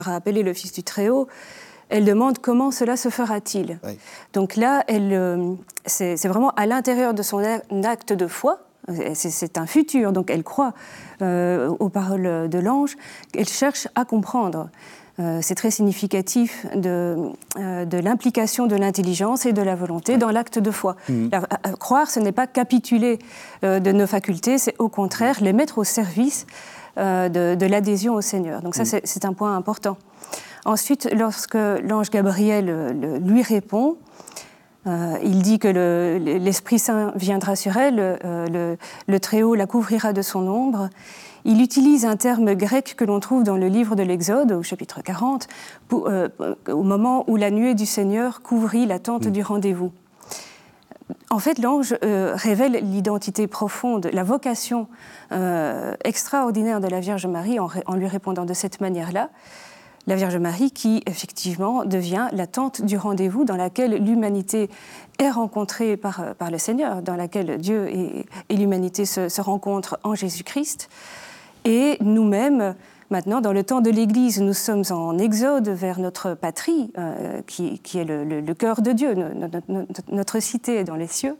appelé le Fils du Très-Haut, elle demande comment cela se fera-t-il. Oui. Donc là, c'est vraiment à l'intérieur de son acte de foi, c'est un futur, donc elle croit aux paroles de l'ange, elle cherche à comprendre. C'est très significatif de l'implication de l'intelligence et de la volonté dans l'acte de foi. Croire, ce n'est pas capituler de nos facultés, c'est au contraire les mettre au service de l'adhésion au Seigneur. Donc ça, c'est un point important. Ensuite, lorsque l'ange Gabriel lui répond, il dit que l'Esprit Saint viendra sur elle, le Très-Haut la couvrira de son ombre. Il utilise un terme grec que l'on trouve dans le livre de l'Exode, au chapitre 40, au moment où la nuée du Seigneur couvrit la tente du rendez-vous. En fait, l'ange révèle l'identité profonde, la vocation extraordinaire de la Vierge Marie en lui répondant de cette manière-là. La Vierge Marie qui, effectivement, devient la tente du rendez-vous dans laquelle l'humanité est rencontrée par le Seigneur, dans laquelle Dieu et l'humanité se rencontrent en Jésus-Christ. Et nous-mêmes, maintenant, dans le temps de l'Église, nous sommes en exode vers notre patrie, qui est le cœur de Dieu, notre cité est dans les cieux.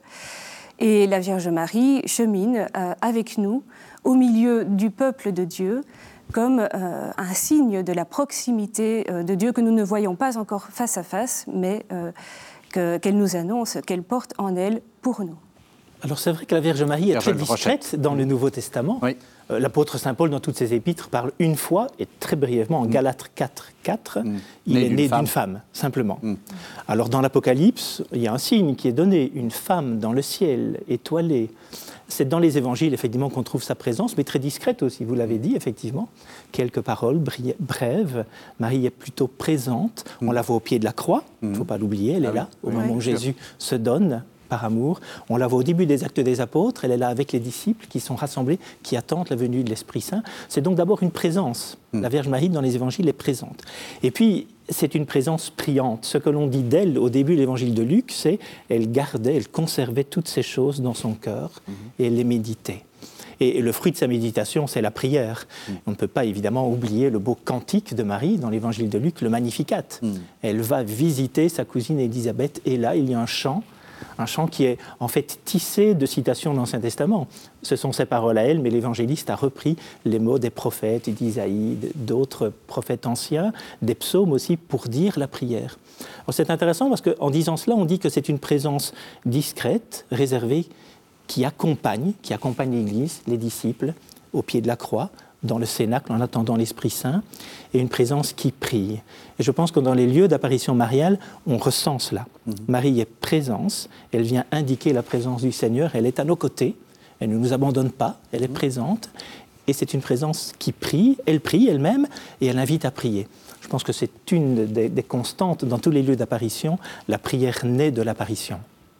Et la Vierge Marie chemine avec nous, au milieu du peuple de Dieu, comme un signe de la proximité de Dieu que nous ne voyons pas encore face à face, mais qu'elle nous annonce, qu'elle porte en elle pour nous. Alors c'est vrai que la Vierge Marie est très discrète dans le Nouveau Testament. Oui. L'apôtre Saint Paul, dans toutes ses épîtres, parle une fois, et très brièvement, en Galates 4:4, il est né d'une femme, simplement. Alors dans l'Apocalypse, il y a un signe qui est donné, une femme dans le ciel, étoilée. C'est dans les évangiles, effectivement, qu'on trouve sa présence, mais très discrète aussi, vous l'avez dit, effectivement. Quelques paroles brèves. Marie est plutôt présente. On la voit au pied de la croix, il ne faut pas l'oublier, elle est là, au moment où Jésus se donne par amour. On la voit au début des Actes des Apôtres, elle est là avec les disciples qui sont rassemblés, qui attendent la venue de l'Esprit Saint. C'est donc d'abord une présence. La Vierge Marie, dans les évangiles, est présente. Et puis, c'est une présence priante. Ce que l'on dit d'elle au début de l'évangile de Luc, c'est qu'elle gardait, elle conservait toutes ces choses dans son cœur et elle les méditait. Et le fruit de sa méditation, c'est la prière. On ne peut pas évidemment oublier le beau cantique de Marie dans l'évangile de Luc, le Magnificat. Elle va visiter sa cousine Élisabeth et là, il y a un chant qui est en fait tissé de citations de l'Ancien Testament. Ce sont ses paroles à elle, mais l'évangéliste a repris les mots des prophètes, d'Isaïe, d'autres prophètes anciens, des psaumes aussi, pour dire la prière. Alors c'est intéressant parce qu'en disant cela, on dit que c'est une présence discrète, réservée, qui accompagne l'Église, les disciples, au pied de la croix, dans le cénacle, en attendant l'Esprit Saint, et une présence qui prie. Et je pense que dans les lieux d'apparition mariale, on ressent cela. Marie est présence, elle vient indiquer la présence du Seigneur, elle est à nos côtés, elle ne nous abandonne pas, elle est présente, et c'est une présence qui prie elle-même, et elle invite à prier. Je pense que c'est une des constantes dans tous les lieux d'apparition, la prière naît de l'apparition.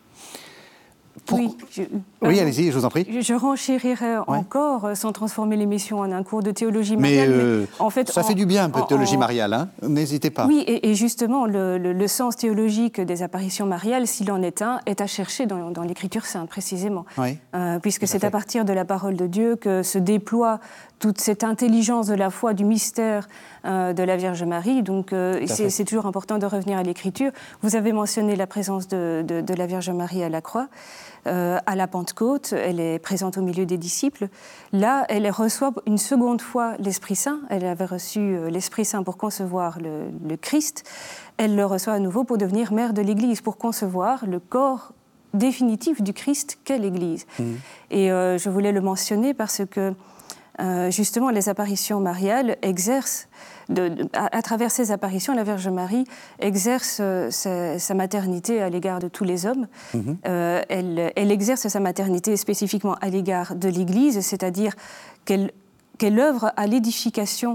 Oui, allez-y, je vous en prie. Je renchérirais encore, sans transformer l'émission en un cours de théologie mariale. Mais en fait, ça fait du bien, un peu de théologie mariale, hein, n'hésitez pas. Oui, et justement, le sens théologique des apparitions mariales, s'il en est un, est à chercher dans l'Écriture sainte, précisément. Oui. Puisque c'est à partir de la parole de Dieu que se déploie toute cette intelligence de la foi, du mystère de la Vierge Marie. Donc, c'est toujours important de revenir à l'Écriture. Vous avez mentionné la présence de la Vierge Marie à la croix. À la Pentecôte, elle est présente au milieu des disciples. Là, elle reçoit une seconde fois l'Esprit Saint. Elle avait reçu l'Esprit Saint pour concevoir le Christ. Elle le reçoit à nouveau pour devenir mère de l'Église, pour concevoir le corps définitif du Christ qu'est l'Église. Et je voulais le mentionner parce que justement, les apparitions mariales exercent, à travers ces apparitions, la Vierge Marie exerce sa maternité à l'égard de tous les hommes. Elle exerce sa maternité spécifiquement à l'égard de l'Église, c'est-à-dire qu'elle œuvre à l'édification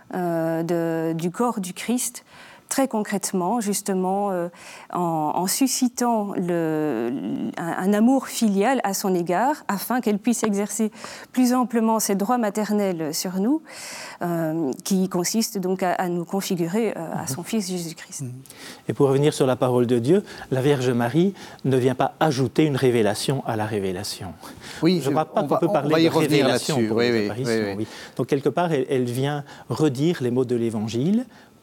du corps du Christ, très concrètement, justement, en suscitant un amour filial à son égard, afin qu'elle puisse exercer plus amplement ses droits maternels sur nous, qui consiste donc à nous configurer à son Fils Jésus-Christ. Et pour revenir sur la parole de Dieu, la Vierge Marie ne vient pas ajouter une révélation à la révélation. Oui, je ne crois pas qu'on peut parler de révélation pour les apparitions. Oui. Donc quelque part, elle vient redire les mots de l'Évangile,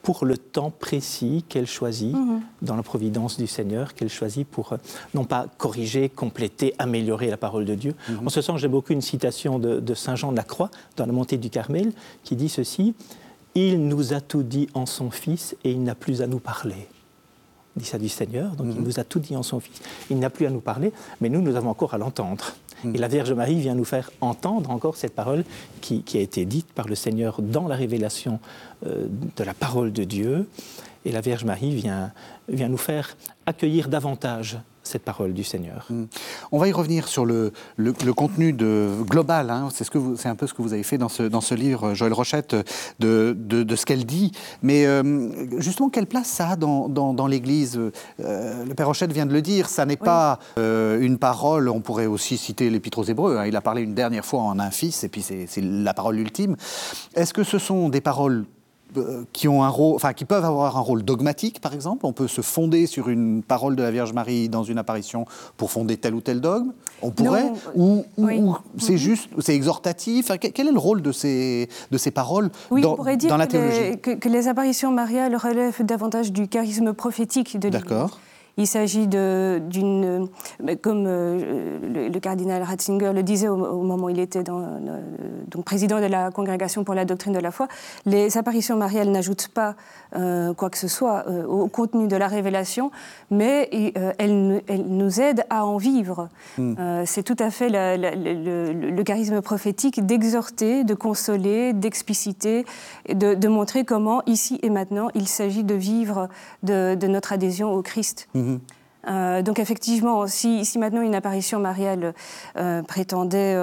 pour le temps précis qu'elle choisit dans la providence du Seigneur, qu'elle choisit pour non pas corriger, compléter, améliorer la parole de Dieu. En ce sens, j'aime beaucoup une citation de Saint Jean de la Croix dans la montée du Carmel qui dit ceci: « Il nous a tout dit en son Fils et il n'a plus à nous parler. » Il dit ça du Seigneur, donc il nous a tout dit en son Fils. Il n'a plus à nous parler, mais nous avons encore à l'entendre. Et la Vierge Marie vient nous faire entendre encore cette parole qui a été dite par le Seigneur dans la révélation de la parole de Dieu. Et la Vierge Marie vient nous faire accueillir davantage cette parole du Seigneur. On va y revenir sur le contenu global, hein. C'est un peu ce que vous avez fait dans ce livre, Joël Rochette, de ce qu'elle dit. Mais justement, quelle place ça a dans l'Église? Le Père Rochette vient de le dire, ça n'est pas une parole, on pourrait aussi citer l'Épître aux Hébreux, hein. Il a parlé une dernière fois en un fils, et puis c'est la parole ultime. Est-ce que ce sont des paroles qui ont un rôle, enfin qui peuvent avoir un rôle dogmatique, par exemple? On peut se fonder sur une parole de la Vierge Marie dans une apparition pour fonder tel ou tel dogme? On pourrait? Ou c'est juste, c'est exhortatif? Enfin, quel est le rôle de ces paroles dans la théologie? Que les apparitions mariales relèvent davantage du charisme prophétique de l'Église. D'accord. Il s'agit d'une, comme le cardinal Ratzinger le disait au moment où il était donc président de la Congrégation pour la doctrine de la foi, les apparitions mariales n'ajoutent pas quoi que ce soit au contenu de la révélation, mais elles nous aident à en vivre. C'est tout à fait le charisme prophétique d'exhorter, de consoler, d'expliciter, de montrer comment, ici et maintenant, il s'agit de vivre de notre adhésion au Christ. Donc effectivement, si maintenant une apparition mariale prétendait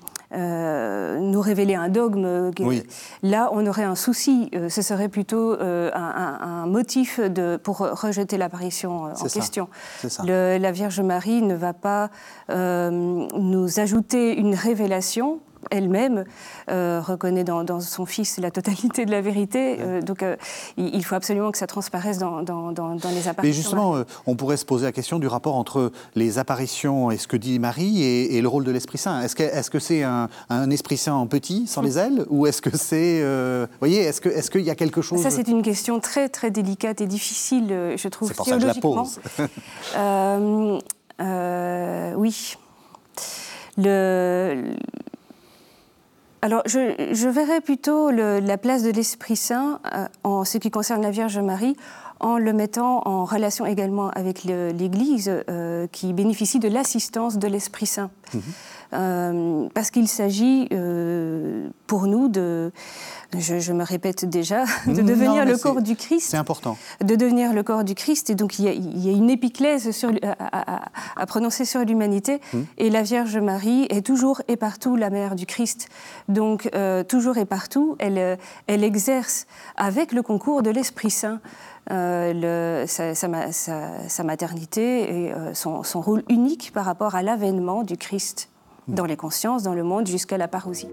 nous révéler un dogme, là on aurait un souci. Ce serait plutôt un motif pour rejeter l'apparition en question. C'est ça. La Vierge Marie ne va pas nous ajouter une révélation. Elle-même reconnaît dans son Fils la totalité de la vérité. Donc il faut absolument que ça transparaisse dans les apparitions. Mais justement, on pourrait se poser la question du rapport entre les apparitions et ce que dit Marie et le rôle de l'Esprit Saint. Est-ce que c'est un Esprit Saint en petit, sans les ailes? Ou est-ce que c'est... voyez, est-ce qu'il y a quelque chose... Ça, c'est une question très, très délicate et difficile, je trouve, c'est pour théologiquement. Ça que je la pose. Oui. Alors, je verrais plutôt la place de l'Esprit Saint en ce qui concerne la Vierge Marie, en le mettant en relation également avec l'Église qui bénéficie de l'assistance de l'Esprit Saint. Parce qu'il s'agit pour nous je me répète déjà, de devenir le corps du Christ. C'est important. De devenir le corps du Christ. Et donc, il y a une épiclèse à prononcer sur l'humanité. Et la Vierge Marie est toujours et partout la mère du Christ. Donc, toujours et partout, elle exerce avec le concours de l'Esprit Saint sa maternité et son rôle unique par rapport à l'avènement du Christ dans les consciences, dans le monde, jusqu'à la parousie.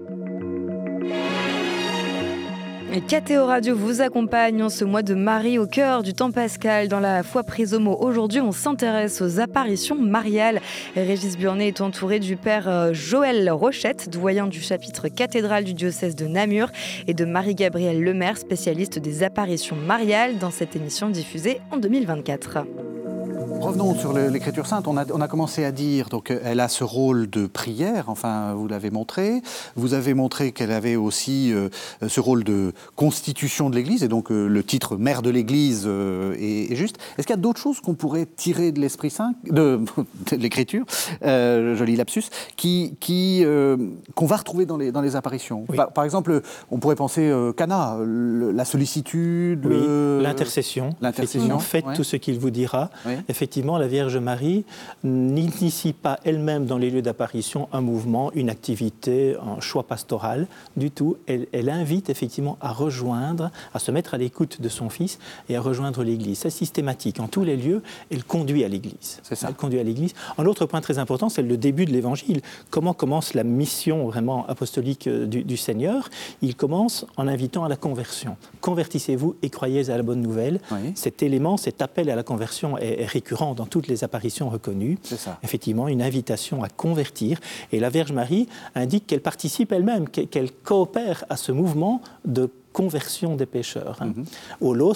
KTO Radio vous accompagne en ce mois de Marie au cœur du temps pascal. Dans la foi prise au mot, aujourd'hui, on s'intéresse aux apparitions mariales. Régis Burnet est entouré du père Joël Rochette, doyen du chapitre cathédral du diocèse de Namur, et de Marie-Gabrielle Lemaire, spécialiste des apparitions mariales, dans cette émission diffusée en 2024. Revenons sur l'Écriture sainte. On a commencé à dire qu'elle a ce rôle de prière, enfin vous l'avez montré. Vous avez montré qu'elle avait aussi ce rôle de constitution de l'Église, et donc le titre mère de l'Église est juste. Est-ce qu'il y a d'autres choses qu'on pourrait tirer de l'Esprit Saint, de l'Écriture, joli lapsus, qu'on va retrouver dans les apparitions? Oui. Par exemple, on pourrait penser Cana, la sollicitude, l'intercession. Effectivement, faites tout ce qu'il vous dira. Oui. Effectivement, la Vierge Marie n'initie pas elle-même dans les lieux d'apparition un mouvement, une activité, un choix pastoral du tout. Elle invite effectivement à rejoindre, à se mettre à l'écoute de son Fils et à rejoindre l'Église. C'est systématique. En tous les lieux, elle conduit à l'Église. C'est ça. Elle conduit à l'Église. Un autre point très important, c'est le début de l'Évangile. Comment commence la mission vraiment apostolique du Seigneur? Il commence en invitant à la conversion. Convertissez-vous et croyez à la bonne nouvelle. Oui. Cet élément, cet appel à la conversion est récurrent dans toutes les apparitions reconnues. C'est ça. Effectivement, une invitation à convertir. Et la Vierge Marie indique qu'elle participe elle-même, qu'elle coopère à ce mouvement de conversion des pécheurs. Holos,